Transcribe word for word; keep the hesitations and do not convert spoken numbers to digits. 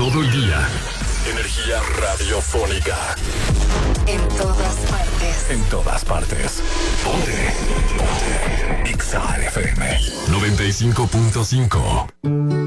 todo el día. Energía radiofónica. En todas partes. En todas partes. Ponte. Ponte. Exa F M noventa y cinco punto cinco.